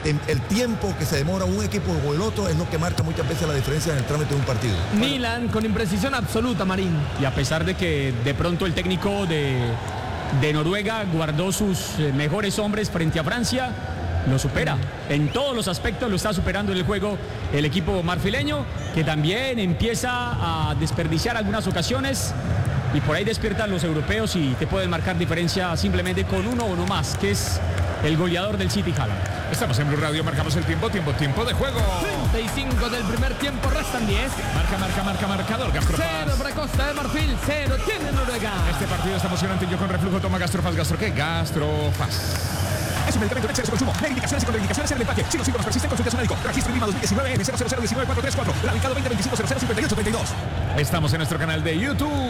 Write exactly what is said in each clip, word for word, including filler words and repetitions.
el, el tiempo que se demora un equipo o el otro es lo que marca muchas veces la diferencia en el trámite de un partido. Milan con imprecisión absoluta, Marín. Y a pesar de que de pronto el técnico de, de Noruega guardó sus mejores hombres frente a Francia, lo supera. En todos los aspectos lo está superando en el juego el equipo marfileño, que también empieza a desperdiciar algunas ocasiones. Y por ahí despiertan los europeos y te pueden marcar diferencia simplemente con uno o uno más, que es el goleador del City, Haaland. Estamos en Blue Radio, marcamos el tiempo, tiempo, tiempo de juego. treinta y cinco del primer tiempo, restan diez. Marca, marca, marca, marcador, Gastrofaz. Cero para Costa de Marfil, cero tiene Noruega. Este partido está emocionante, yo con reflujo toma Gastrofaz. ¿Gastro qué? Gastrofaz. Es un medicamento de exceso de consumo. Ver indicaciones y contraindicaciones en el empaque. Si los síntomas persisten, consulte a su médico. Registro I N V I dos mil diecinueve N cero cero cero uno nueve cuatro tres cuatro. Radicado veinte veinticinco cero cero cincuenta y ocho treinta y dos. Estamos en nuestro canal de YouTube.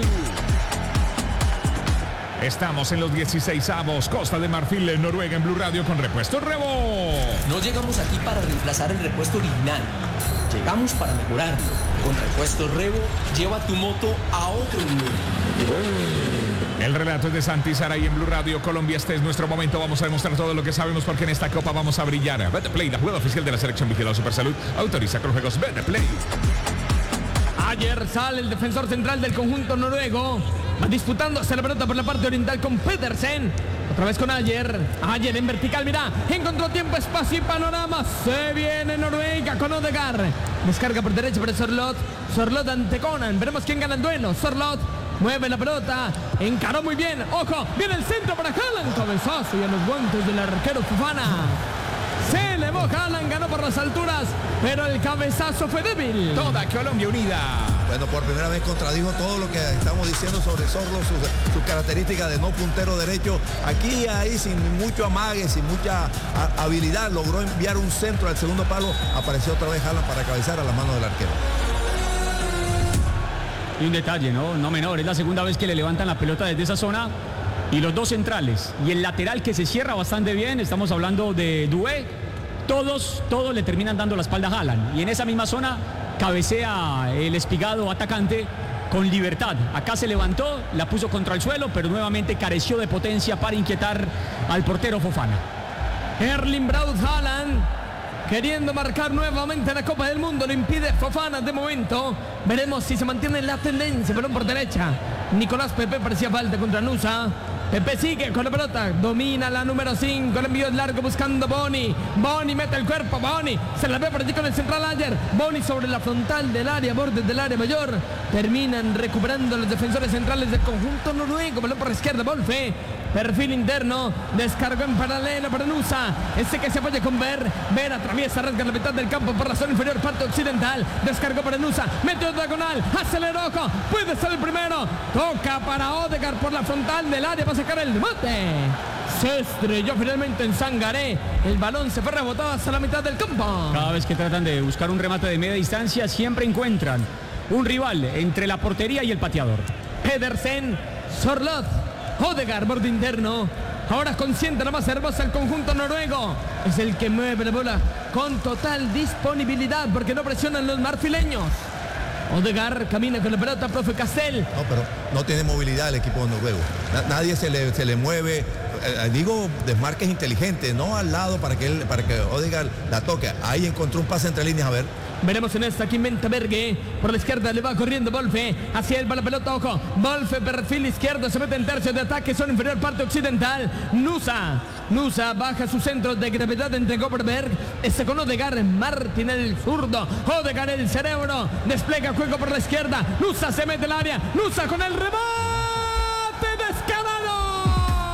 Estamos en los dieciseisavos, Costa de Marfil, en Noruega, en Blue Radio con repuesto Rebo. No llegamos aquí para reemplazar el repuesto original. Llegamos para mejorarlo. Con repuesto Rebo, lleva tu moto a otro nivel. El relato es de Santi Saray en Blue Radio Colombia. Este es nuestro momento. Vamos a demostrar todo lo que sabemos porque en esta copa vamos a brillar. Betplay, la jugada oficial de la selección vigilada Supersalud, autoriza con los juegos Betplay. Ayer sale el defensor central del conjunto noruego. Va disputándose la pelota por la parte oriental con Pedersen. Otra vez con Ayer. Ayer en vertical, mira. Encontró tiempo, espacio y panorama. Se viene Noruega con Odegaard. Descarga por derecha para Sorloth. Sorloth ante Conan. Veremos quién gana el duelo. Sorloth mueve la pelota. Encaró muy bien. Ojo, viene el centro para Haaland. Cabezazo y a los guantes del arquero Fofana. Se elevó Haaland, ganó por las alturas, pero el cabezazo fue débil. Toda Colombia unida. Bueno, por primera vez contradijo todo lo que estamos diciendo sobre Sorloth, sus, sus características de no puntero derecho. Aquí, ahí, sin mucho amague, sin mucha a, habilidad, logró enviar un centro al segundo palo. Apareció otra vez Haaland para cabezar a la mano del arquero. Y un detalle, ¿no? No menor, es la segunda vez que le levantan la pelota desde esa zona. Y los dos centrales y el lateral que se cierra bastante bien, estamos hablando de Doué, todos, todos le terminan dando la espalda a Haaland. Y en esa misma zona cabecea el espigado atacante con libertad. Acá se levantó, la puso contra el suelo, pero nuevamente careció de potencia para inquietar al portero Fofana. Erling Braut Haaland queriendo marcar nuevamente la Copa del Mundo, lo impide Fofana de momento. Veremos si se mantiene la tendencia, balón por derecha. Nicolás Pepe parecía falta contra Nusa. Pepe sigue con la pelota, domina la número cinco, el envío es largo buscando Boni. Boni mete el cuerpo, Boni se la ve por allí con el central Ayer. Boni sobre la frontal del área, bordes del área mayor. Terminan recuperando los defensores centrales del conjunto noruego. Balón por la izquierda, Wolfe. Perfil interno, descargó en paralelo para Nusa. Ese que se apoya con Ver. Ver atraviesa, rasga la mitad del campo por la zona inferior, parte occidental. Descargó para Nusa, mete un diagonal, aceleró, ojo, puede ser el primero. Toca para Odegaard por la frontal del área, va a sacar el remate. Se estrelló finalmente en Sangaré. El balón se fue rebotado hasta la mitad del campo. Cada vez que tratan de buscar un remate de media distancia, siempre encuentran un rival entre la portería y el pateador. Pedersen, Sorloth, Odegaard, borde interno. Ahora consciente la más hermosa el conjunto noruego. Es el que mueve la bola con total disponibilidad porque no presionan los marfileños. Odegaard camina con la pelota, profe Castel. No, pero no tiene movilidad el equipo noruego. Na- nadie se le, se le mueve. Eh, digo, desmarques inteligentes, no al lado para que, él, para que Odegaard la toque. Ahí encontró un pase entre líneas, a ver. Veremos en esta que inventa Berge. Por la izquierda le va corriendo Wolfe. Hacia él va la pelota, ojo. Wolfe, perfil izquierdo, se mete en tercio de ataque, zona inferior, parte occidental. Nusa. Nusa baja su centro de gravedad, entregó por Berg. Este con Odegaard, Martín el zurdo. Odegaard el cerebro. Despliega juego por la izquierda. Nusa se mete el área. Nusa con el rebote.